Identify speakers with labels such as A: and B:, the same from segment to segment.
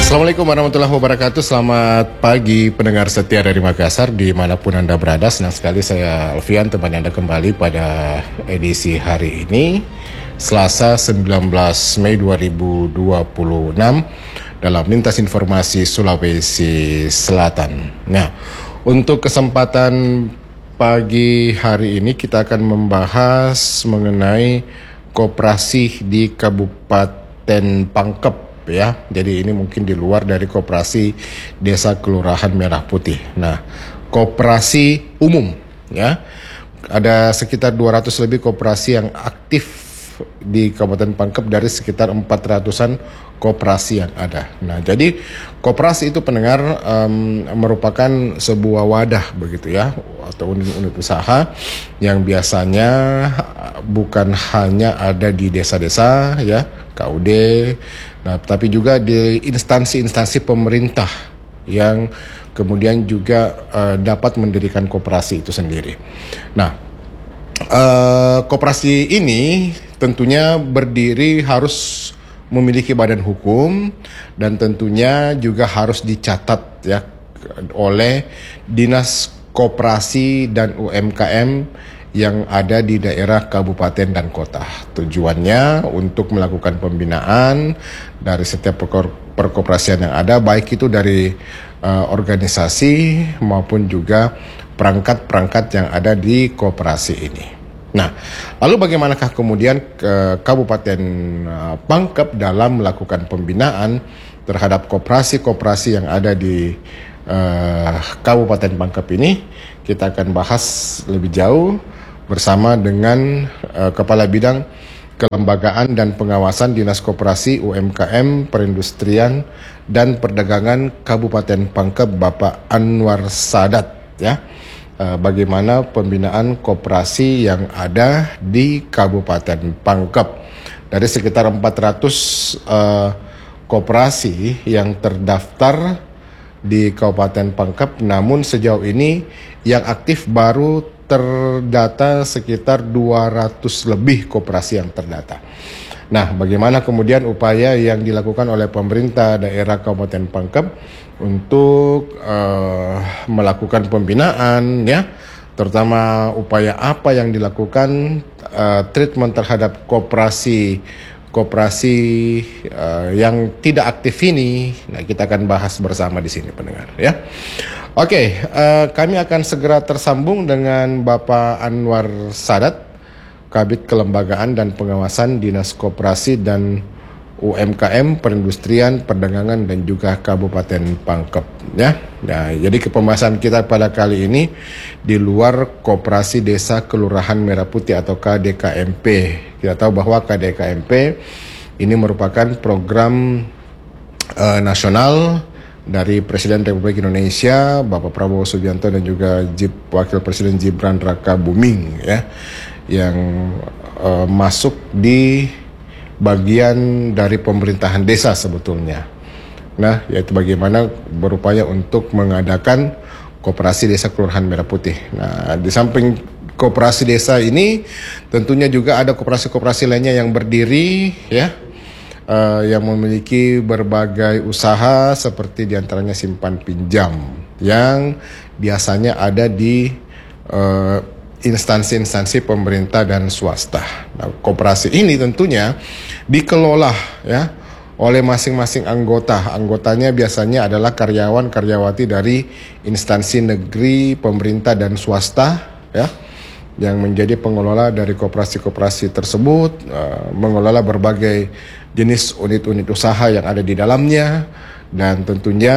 A: Assalamualaikum warahmatullahi wabarakatuh. Selamat pagi pendengar setia dari Makassar dimanapun Anda berada. Senang sekali saya Alfian temani Anda kembali pada edisi hari ini Selasa 19 Mei 2026 dalam Lintas Informasi Sulawesi Selatan. Nah, untuk kesempatan pagi hari ini kita akan membahas mengenai koperasi di Kabupaten Pangkep ya. Jadi ini mungkin di luar dari koperasi Desa Kelurahan Merah Putih. Nah, koperasi umum ya. Ada sekitar 200 lebih koperasi yang aktif di Kabupaten Pangkep dari sekitar 400-an koperasi yang ada. Nah, jadi koperasi itu pendengar merupakan sebuah wadah begitu ya, atau unit-unit usaha yang biasanya bukan hanya ada di desa-desa ya, KUD, nah, tapi juga di instansi-instansi pemerintah yang kemudian juga dapat mendirikan koperasi itu sendiri. Nah, koperasi ini tentunya berdiri harus memiliki badan hukum dan tentunya juga harus dicatat ya oleh Dinas Koperasi dan UMKM yang ada di daerah kabupaten dan kota. Tujuannya untuk melakukan pembinaan dari setiap perkoperasian yang ada, baik itu dari organisasi maupun juga perangkat-perangkat yang ada di koperasi ini. Nah, lalu bagaimanakah kemudian Kabupaten Pangkep dalam melakukan pembinaan terhadap koperasi-koperasi yang ada di Kabupaten Pangkep ini? Kita akan bahas lebih jauh bersama dengan Kepala Bidang Kelembagaan dan Pengawasan Dinas Koperasi UMKM Perindustrian dan Perdagangan Kabupaten Pangkep, Bapak Anwar Sadat ya. Bagaimana pembinaan koperasi yang ada di Kabupaten Pangkep. Dari sekitar 400 koperasi yang terdaftar di Kabupaten Pangkep, namun sejauh ini yang aktif baru terdata sekitar 200 lebih koperasi yang terdata. Nah, bagaimana kemudian upaya yang dilakukan oleh pemerintah daerah Kabupaten Pangkep untuk melakukan pembinaan ya, terutama upaya apa yang dilakukan treatment terhadap koperasi yang tidak aktif ini. Nah, kita akan bahas bersama di sini pendengar ya. Oke, kami akan segera tersambung dengan Bapak Anwar Sadat, Kabid Kelembagaan dan Pengawasan Dinas Koperasi dan UMKM Perindustrian, Perdagangan dan juga Kabupaten Pangkep ya. Nah, jadi pembahasan kita pada kali ini di luar Koperasi Desa Kelurahan Merah Putih atau KDKMP. Kita tahu bahwa KDKMP ini merupakan program nasional dari Presiden Republik Indonesia Bapak Prabowo Subianto dan juga Wakil Presiden Gibran Rakabuming ya, yang masuk di bagian dari pemerintahan desa sebetulnya. Nah, yaitu bagaimana berupaya untuk mengadakan koperasi desa Kelurahan Merah Putih. Nah, di samping koperasi desa ini tentunya juga ada koperasi-koperasi lainnya yang berdiri ya, yang memiliki berbagai usaha seperti diantaranya simpan pinjam yang biasanya ada di instansi-instansi pemerintah dan swasta. Nah, koperasi ini tentunya dikelola ya oleh masing-masing anggota. Anggotanya biasanya adalah karyawan-karyawati dari instansi negeri, pemerintah dan swasta ya, yang menjadi pengelola dari koperasi-koperasi tersebut, mengelola berbagai jenis unit-unit usaha yang ada di dalamnya, dan tentunya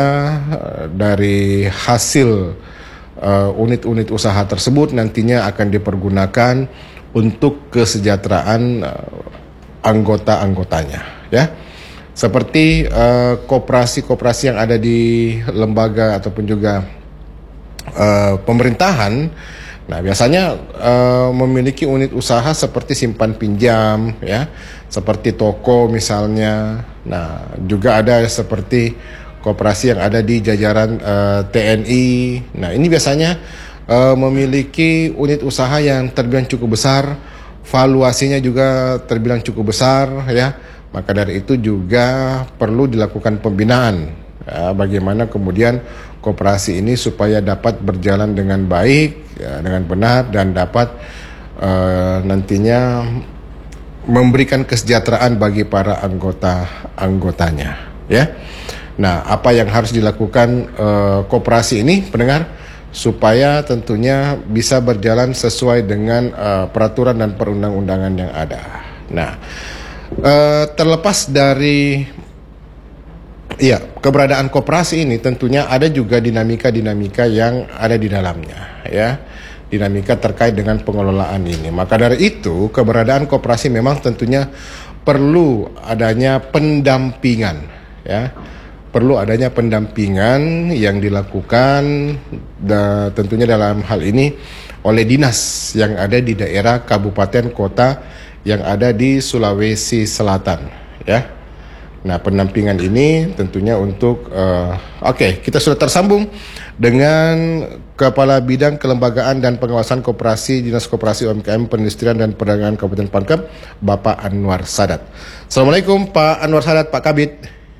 A: dari hasil unit-unit usaha tersebut nantinya akan dipergunakan untuk kesejahteraan anggota-anggotanya ya. Seperti koperasi-koperasi yang ada di lembaga ataupun juga pemerintahan. Nah, biasanya memiliki unit usaha seperti simpan pinjam ya, seperti toko misalnya. Nah, juga ada seperti koperasi yang ada di jajaran TNI. Nah, ini biasanya memiliki unit usaha yang terbilang cukup besar, valuasinya juga terbilang cukup besar ya. Maka dari itu juga perlu dilakukan pembinaan bagaimana kemudian koperasi ini supaya dapat berjalan dengan baik, dengan benar, dan dapat nantinya memberikan kesejahteraan bagi para anggotanya, ya. Nah, apa yang harus dilakukan koperasi ini, pendengar, supaya tentunya bisa berjalan sesuai dengan peraturan dan perundang-undangan yang ada. Nah, terlepas dari keberadaan koperasi ini, tentunya ada juga dinamika-dinamika yang ada di dalamnya, ya. Dinamika terkait dengan pengelolaan ini. Maka dari itu, keberadaan koperasi memang tentunya perlu adanya pendampingan, ya. Perlu adanya pendampingan yang dilakukan tentunya dalam hal ini oleh dinas yang ada di daerah kabupaten kota yang ada di Sulawesi Selatan, ya. Nah, pendampingan ini tentunya untuk kita sudah tersambung dengan Kepala Bidang Kelembagaan dan Pengawasan Koperasi Dinas Koperasi UMKM Perindustrian dan Perdagangan Kabupaten Pangkep, Bapak Anwar Sadat. Assalamualaikum Pak Anwar Sadat, Pak Kabid.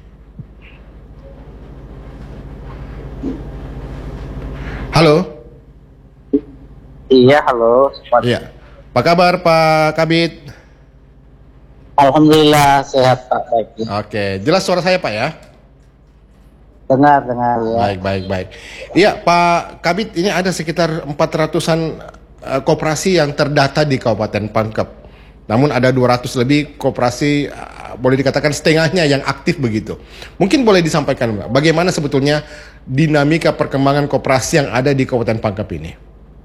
A: Halo.
B: Iya, halo.
A: Iya. Apa kabar Pak Kabid?
B: Alhamdulillah sehat Pak, baik.
A: Oke, jelas suara saya Pak ya?
B: Dengar ya.
A: Baik. Iya Pak Kabid, ini ada sekitar 400-an koperasi yang terdata di Kabupaten Pangkep. Namun ada 200 lebih koperasi, boleh dikatakan setengahnya yang aktif begitu. Mungkin boleh disampaikan Mbak, bagaimana sebetulnya dinamika perkembangan koperasi yang ada di Kabupaten Pangkep ini?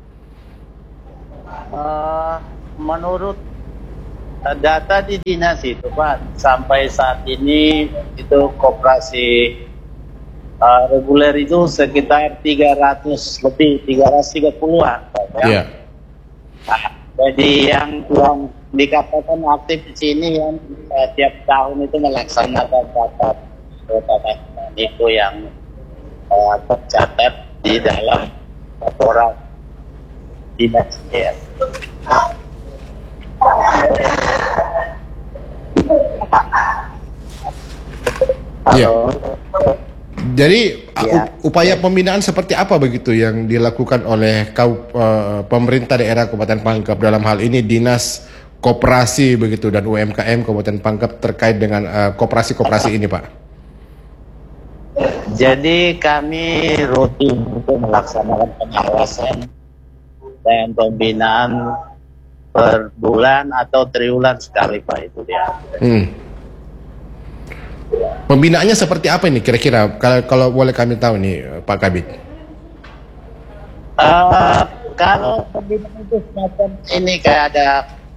B: Menurut data di dinas itu Pak, sampai saat ini itu koperasi reguler itu sekitar 300 lebih, 330-an.
A: Iya.
B: Jadi yang dikatakan aktif di sini yang tiap tahun itu melaksanakan rapat itu yang tercatat di dalam laporan dinas. Ya.
A: Iya. Jadi upaya pembinaan seperti apa begitu yang dilakukan oleh pemerintah daerah Kabupaten Pangkep, dalam hal ini Dinas Koperasi begitu dan UMKM Kabupaten Pangkep terkait dengan koperasi-koperasi ini Pak?
B: Jadi kami rutin untuk melaksanakan pengawasan dan pembinaan per bulan atau triwulan sekali Pak, itu dia.
A: Pembinaannya seperti apa ini kira-kira kalau boleh kami tahu nih Pak Kabid?
B: Kalau pembinaan itu semacam ini kayak ada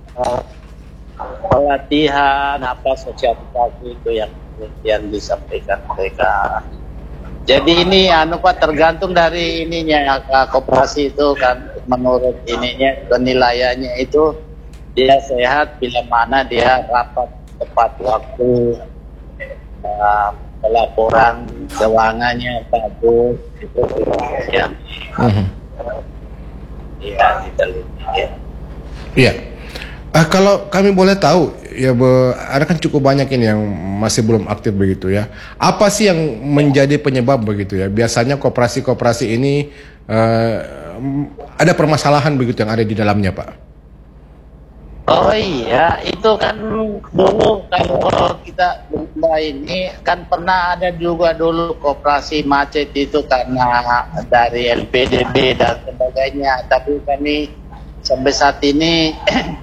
B: pelatihan sosialisasi itu yang disampaikan mereka. Jadi ini Pak tergantung dari ininya koperasi itu kan, menurut ininya penilaiannya itu dia sehat bila mana dia rapat tepat waktu, pelaporan keuangannya bagus itu ya. Iya, diteliti. Iya.
A: Kalau kami boleh tahu ya, ada kan cukup banyak ini yang masih belum aktif begitu ya. Apa sih yang menjadi penyebab begitu ya? Biasanya koperasi-koperasi ini ada permasalahan begitu yang ada di dalamnya, Pak.
B: Oh iya, itu kan dulu kalau kita mulai ini kan pernah ada juga dulu koperasi macet itu karena dari LPDB dan sebagainya. Tapi kami sampai saat ini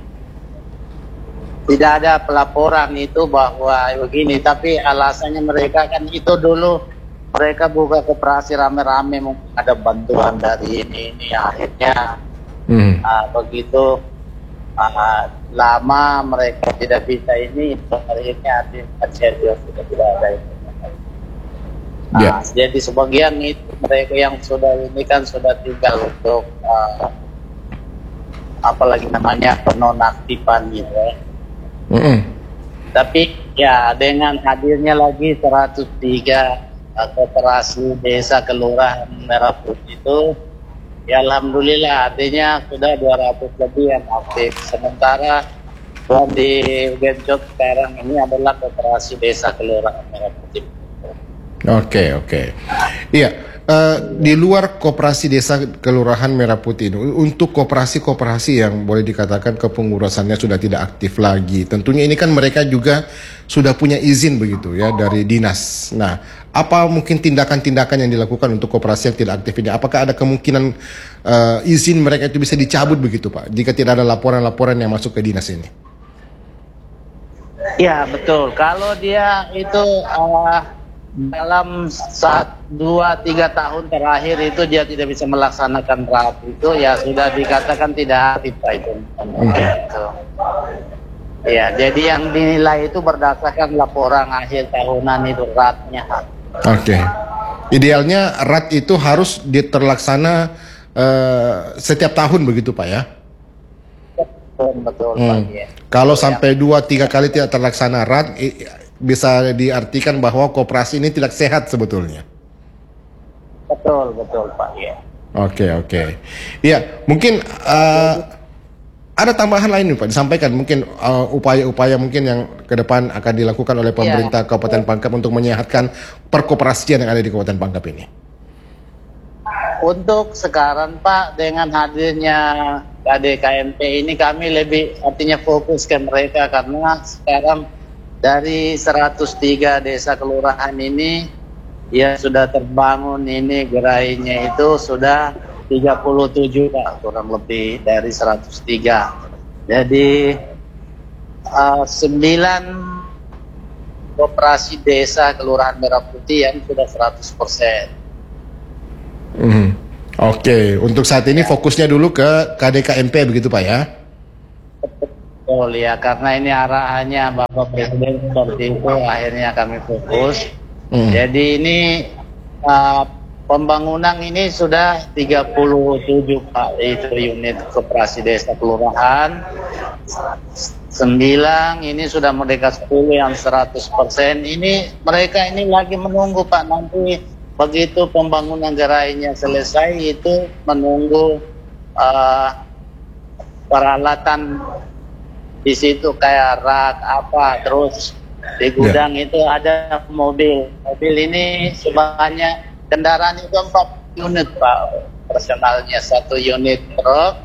B: tidak ada pelaporan itu bahwa begini. Tapi alasannya mereka kan itu dulu mereka buka koperasi rame-rame, mungkin ada bantuan dari ini akhirnya begitu. Lama mereka tidak bisa ini, akhirnya sudah tidak ada itu. Jadi sebagian itu mereka yang sudah ini kan sudah tinggal untuk apalagi namanya penonaktifan gitu ya. Tapi ya dengan hadirnya lagi 103 koperasi desa kelurahan Merah Putih itu, ya alhamdulillah artinya sudah 200 lebih yang aktif. Sementara yang di Gencot sekarang ini adalah koperasi desa kelurahan Merah Putih.
A: Oke, oke. Iya, di luar koperasi desa kelurahan Merah Putih ini, untuk koperasi-koperasi yang boleh dikatakan kepengurusannya sudah tidak aktif lagi, tentunya ini kan mereka juga sudah punya izin begitu ya dari dinas. Nah, apa mungkin tindakan-tindakan yang dilakukan untuk koperasi yang tidak aktif ini? Apakah ada kemungkinan izin mereka itu bisa dicabut begitu Pak, jika tidak ada laporan-laporan yang masuk ke dinas ini?
B: Ya betul. Kalau dia itu dalam 2-3 tahun terakhir itu dia tidak bisa melaksanakan RAT itu, ya sudah dikatakan tidak aktif Pak itu. Gitu. Ya, jadi yang dinilai itu berdasarkan laporan akhir tahunan itu RAT-nya.
A: Oke. Idealnya RAT itu harus terlaksana setiap tahun begitu Pak ya?
B: Betul Pak. Ya.
A: Kalau sampai 2-3 kali tidak terlaksana RAT, bisa diartikan bahwa koperasi ini tidak sehat sebetulnya.
B: Betul Pak ya.
A: Oke. Iya, mungkin ada tambahan lain nih Pak disampaikan, mungkin upaya-upaya mungkin yang ke depan akan dilakukan oleh pemerintah Kabupaten Pangkep untuk menyehatkan perkoperasian yang ada di Kabupaten Pangkep ini.
B: Untuk sekarang Pak, dengan hadirnya KDKMP ini kami lebih artinya fokus ke mereka, karena sekarang dari 103 desa kelurahan ini ya sudah terbangun ini gerainya itu sudah 37 Pak, kurang lebih dari 103. Jadi 9 koperasi desa kelurahan Merah Putih yang sudah 100%.
A: Oke, untuk saat ini fokusnya dulu ke KDKMP begitu Pak ya?
B: Betul ya, karena ini arahannya Bapak Presiden seperti itu, akhirnya kami fokus. Jadi ini pembangunan ini sudah 37 Pak, itu unit koperasi desa kelurahan. 9 ini sudah Merdeka 10 yang 100%. Ini mereka ini lagi menunggu Pak, nanti begitu pembangunan gerainya selesai itu menunggu peralatan di situ kayak rak apa, terus di gudang itu ada mobil ini sebanyak kendaraan itu 4 unit Pak personalnya, 1 unit truk,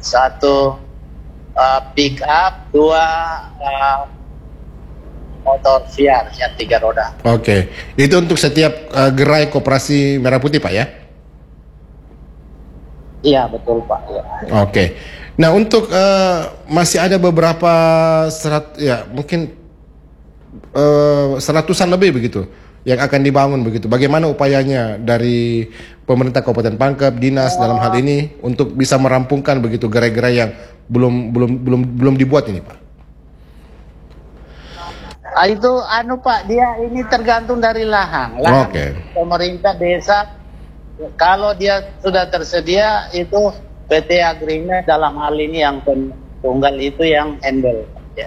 B: 1 pick up, 2 motor VR yang 3 roda.
A: Oke, itu untuk setiap gerai koperasi Merah Putih Pak ya?
B: Iya betul Pak ya.
A: Oke. Nah untuk masih ada beberapa mungkin seratusan lebih begitu yang akan dibangun begitu. Bagaimana upayanya dari pemerintah Kabupaten Pangkep, dinas dalam hal ini untuk bisa merampungkan begitu gerai-gerai yang belum dibuat ini Pak?
B: Itu Pak, dia ini tergantung dari lahan. Pemerintah desa kalau dia sudah tersedia itu PT Agrina dalam hal ini yang tunggal itu yang handle ya.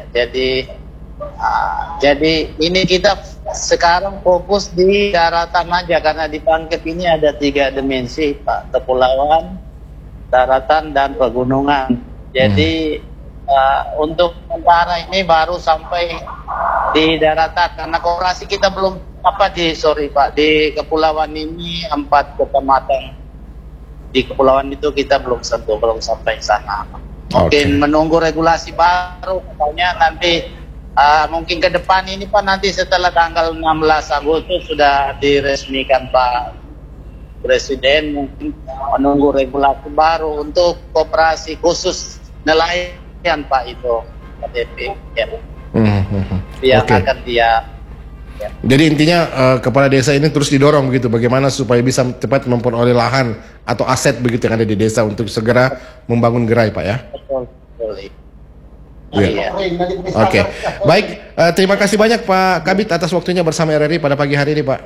B: Jadi ini kita sekarang fokus di daratan aja, karena di Pangkep ini ada 3 dimensi Pak, kepulauan, daratan dan pegunungan. Jadi untuk sementara ini baru sampai di daratan, karena koperasi kita belum di kepulauan ini 4 kecamatan di kepulauan itu kita belum sampai sana. Mungkin menunggu regulasi baru, katanya nanti mungkin ke depan ini Pak, nanti setelah tanggal 16 Agustus sudah diresmikan Pak Presiden, mungkin menunggu regulasi baru untuk koperasi khusus nelayan Pak itu KTP ya. Yang akan dia ya. Jadi
A: intinya kepala desa ini terus didorong begitu, bagaimana supaya bisa cepat memperoleh lahan atau aset begitu yang ada di desa untuk segera membangun gerai Pak ya.
B: Betul.
A: Iya. Oke. Baik, terima kasih banyak Pak Kabid atas waktunya bersama RRI pada pagi hari ini Pak.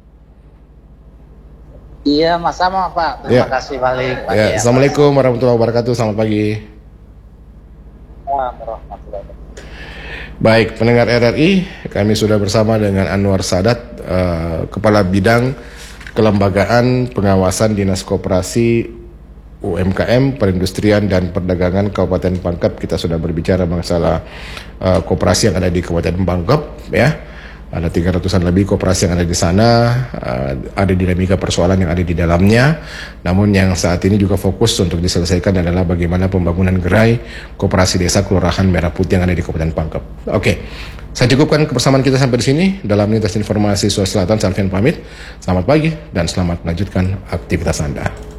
B: Iya, sama Pak. Terima kasih balik Pak.
A: Ya. Assalamualaikum warahmatullahi wabarakatuh. Selamat pagi. Baik, pendengar RRI, kami sudah bersama dengan Anwar Sadat, Kepala Bidang Kelembagaan Pengawasan Dinas Koperasi UMKM, Perindustrian dan Perdagangan Kabupaten Pangkep. Kita sudah berbicara masalah koperasi yang ada di Kabupaten Pangkep, ya. Ada 300-an lebih koperasi yang ada di sana, ada dinamika persoalan yang ada di dalamnya. Namun yang saat ini juga fokus untuk diselesaikan adalah bagaimana pembangunan gerai koperasi desa Kelurahan Merah Putih yang ada di Kabupaten Pangkep. Oke, saya cukupkan kebersamaan kita sampai di sini. Dalam Lintas Informasi Sulawesi Selatan, Salvian pamit. Selamat pagi dan selamat melanjutkan aktivitas Anda.